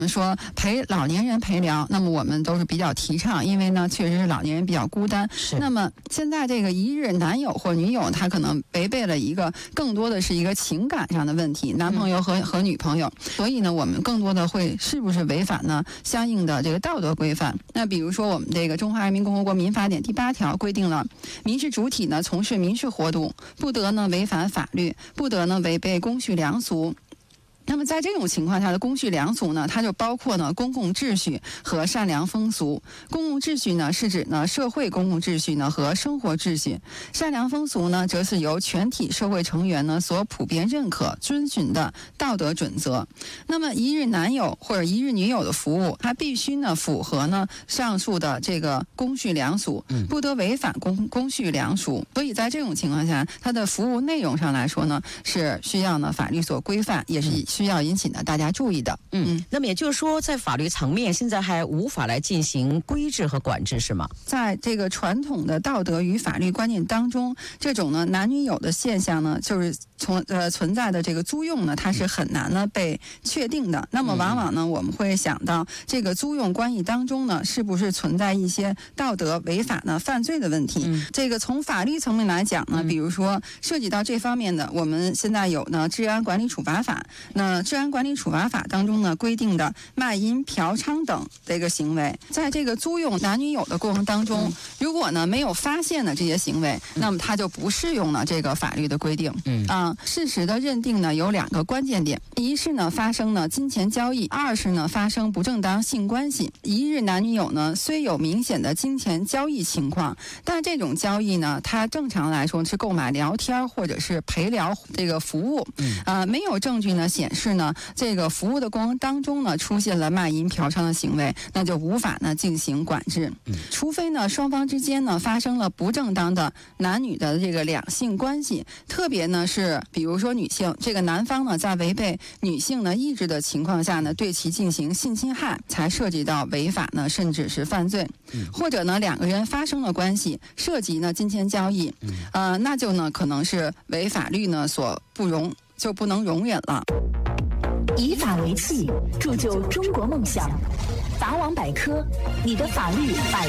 说陪老年人陪聊，那么我们都是比较提倡，因为呢，确实是老年人比较孤单。那么现在这个一日男友或女友，他可能违背了一个更多的是一个情感上的问题，男朋友和女朋友，所以呢，我们更多的会是不是违反呢相应的这个道德规范？那比如说我们这个《中华人民共和国民法典》第8条规定了，民事主体呢从事民事活动，不得呢违反法律，不得呢违背公序良俗。那么在这种情况下的公序良俗呢，它就包括呢公共秩序和善良风俗。公共秩序呢是指呢社会公共秩序呢和生活秩序，善良风俗呢则是由全体社会成员呢所普遍认可遵循的道德准则。那么一日男友或者一日女友的服务，它必须呢符合呢上述的这个公序良俗，不得违反公序良俗。所以在这种情况下，它的服务内容上来说呢，是需要呢法律所规范，也是需要引起呢大家注意的。 那么也就是说，在法律层面，现在还无法来进行规制和管制，是吗？ 在这个传统的道德与法律观念当中，这种呢男女友的现象呢，就是存在的这个租用呢，它是很难呢被确定的。那么往往呢，我们会想到这个租用关系当中呢，是不是存在一些道德违法呢犯罪的问题？这个从法律层面来讲呢，比如说涉及到这方面的，我们现在有呢治安管理处罚法。那治安管理处罚法当中呢规定的卖淫、嫖娼等这个行为，在这个租用男女友的过程当中，如果呢没有发现的这些行为，那么它就不适用了这个法律的规定。事实的认定呢有2个关键点，一是呢发生呢金钱交易，二是呢发生不正当性关系。一日男女友呢虽有明显的金钱交易情况，但这种交易呢，它正常来说是购买聊天或者是陪聊这个服务，没有证据呢显示呢这个服务的过程当中呢出现了卖淫嫖娼的行为，那就无法呢进行管制。除非呢双方之间呢发生了不正当的男女的这个两性关系，特别呢是比如说女性，这个男方呢在违背女性呢意志的情况下呢对其进行性侵害，才涉及到违法呢甚至是犯罪。或者呢2个人发生了关系，涉及呢金钱交易，那就呢可能是违法律呢所不能容忍了。 以法为器，铸就中国梦想。法网百科，你的法律百